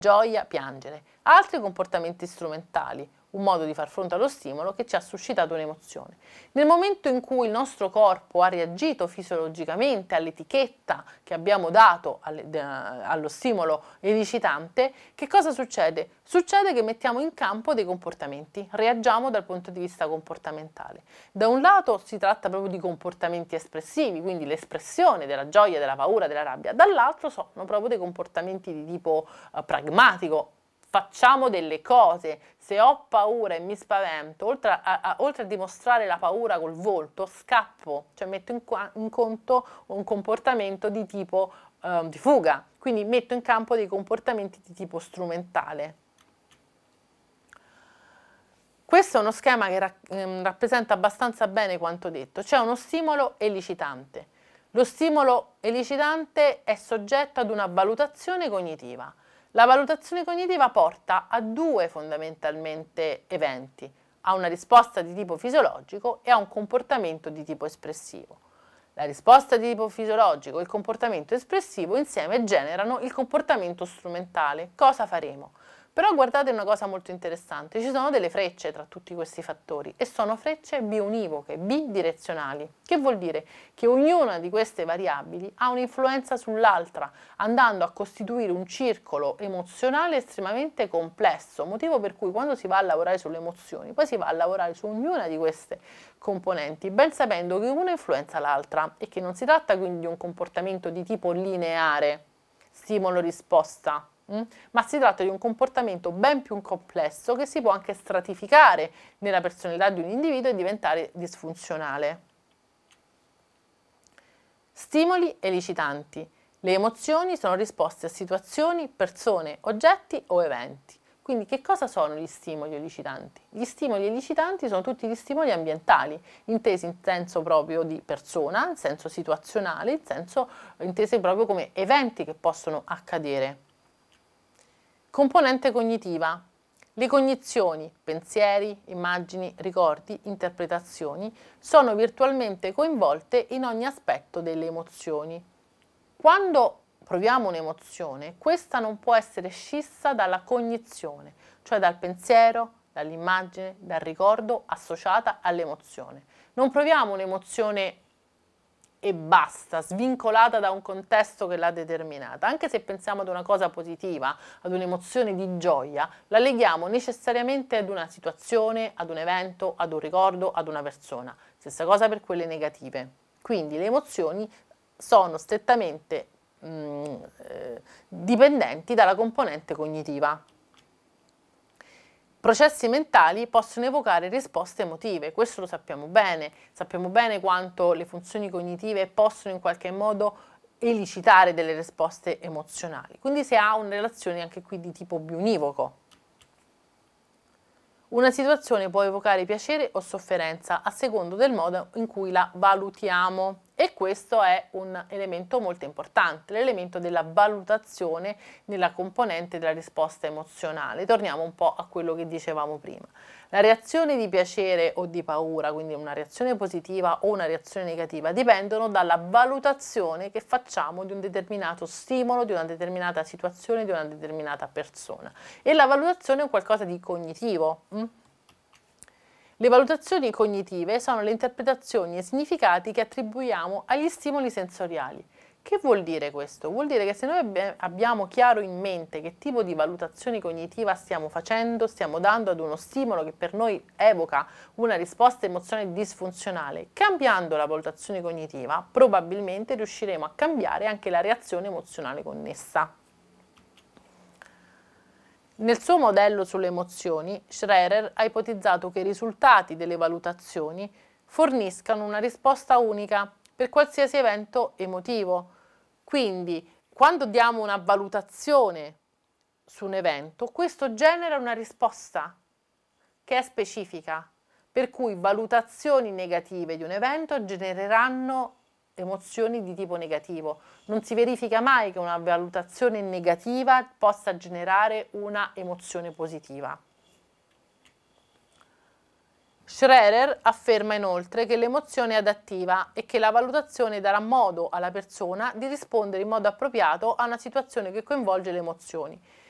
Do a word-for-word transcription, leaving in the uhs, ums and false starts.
gioia, piangere. Altri comportamenti strumentali, un modo di far fronte allo stimolo che ci ha suscitato un'emozione. Nel momento in cui il nostro corpo ha reagito fisiologicamente all'etichetta che abbiamo dato alle, de, allo stimolo elicitante, che cosa succede? Succede che mettiamo in campo dei comportamenti, reagiamo dal punto di vista comportamentale. Da un lato si tratta proprio di comportamenti espressivi, quindi l'espressione della gioia, della paura, della rabbia, dall'altro sono proprio dei comportamenti di tipo eh, pragmatico. Facciamo delle cose, se ho paura e mi spavento, oltre a, a, oltre a dimostrare la paura col volto, scappo, cioè metto in, in conto un comportamento di tipo eh, di fuga, quindi metto in campo dei comportamenti di tipo strumentale. Questo è uno schema che ra ehm, rappresenta abbastanza bene quanto detto. C'è uno stimolo elicitante. Lo stimolo elicitante è soggetto ad una valutazione cognitiva. La valutazione cognitiva porta a due fondamentalmente eventi, a una risposta di tipo fisiologico e a un comportamento di tipo espressivo. La risposta di tipo fisiologico e il comportamento espressivo insieme generano il comportamento strumentale. Cosa faremo? Però guardate una cosa molto interessante, ci sono delle frecce tra tutti questi fattori e sono frecce biunivoche, bidirezionali, che vuol dire che ognuna di queste variabili ha un'influenza sull'altra, andando a costituire un circolo emozionale estremamente complesso, motivo per cui quando si va a lavorare sulle emozioni, poi si va a lavorare su ognuna di queste componenti, ben sapendo che una influenza l'altra e che non si tratta quindi di un comportamento di tipo lineare, stimolo-risposta, ma si tratta di un comportamento ben più complesso che si può anche stratificare nella personalità di un individuo e diventare disfunzionale. Stimoli elicitanti. Le emozioni sono risposte a situazioni, persone, oggetti o eventi. Quindi che cosa sono gli stimoli elicitanti? Gli stimoli elicitanti sono tutti gli stimoli ambientali, intesi in senso proprio di persona, in senso situazionale, in senso intesi proprio come eventi che possono accadere. Componente cognitiva. Le cognizioni, pensieri, immagini, ricordi, interpretazioni sono virtualmente coinvolte in ogni aspetto delle emozioni. Quando proviamo un'emozione, questa non può essere scissa dalla cognizione, cioè dal pensiero, dall'immagine, dal ricordo associata all'emozione. Non proviamo un'emozione e basta, svincolata da un contesto che l'ha determinata. Anche se pensiamo ad una cosa positiva, ad un'emozione di gioia, la leghiamo necessariamente ad una situazione, ad un evento, ad un ricordo, ad una persona. Stessa cosa per quelle negative. Quindi le emozioni sono strettamente mh, eh, dipendenti dalla componente cognitiva. Processi mentali possono evocare risposte emotive, questo lo sappiamo bene, sappiamo bene quanto le funzioni cognitive possono in qualche modo elicitare delle risposte emozionali, quindi si ha una relazione anche qui di tipo biunivoco. Una situazione può evocare piacere o sofferenza a secondo del modo in cui la valutiamo e questo è un elemento molto importante, l'elemento della valutazione nella componente della risposta emozionale. Torniamo un po' a quello che dicevamo prima. La reazione di piacere o di paura, quindi una reazione positiva o una reazione negativa, dipendono dalla valutazione che facciamo di un determinato stimolo, di una determinata situazione, di una determinata persona. E la valutazione è un qualcosa di cognitivo. Hm? Le valutazioni cognitive sono le interpretazioni e i significati che attribuiamo agli stimoli sensoriali. Che vuol dire questo? Vuol dire che se noi abbiamo chiaro in mente che tipo di valutazione cognitiva stiamo facendo, stiamo dando ad uno stimolo che per noi evoca una risposta emozionale disfunzionale, cambiando la valutazione cognitiva, probabilmente riusciremo a cambiare anche la reazione emozionale connessa. Nel suo modello sulle emozioni, Schrerer ha ipotizzato che i risultati delle valutazioni forniscano una risposta unica per qualsiasi evento emotivo. Quindi, quando diamo una valutazione su un evento, questo genera una risposta che è specifica, per cui valutazioni negative di un evento genereranno emozioni di tipo negativo. Non si verifica mai che una valutazione negativa possa generare una emozione positiva. Schrerer afferma inoltre che l'emozione è adattiva e che la valutazione darà modo alla persona di rispondere in modo appropriato a una situazione che coinvolge le emozioni.